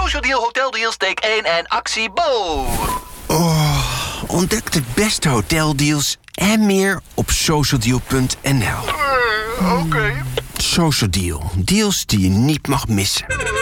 Social Deal Hotel Deals, take 1 en actie Bo. Ontdek de beste hoteldeals en meer op socialdeal.nl. Oké. Social Deal. Deals die je niet mag missen.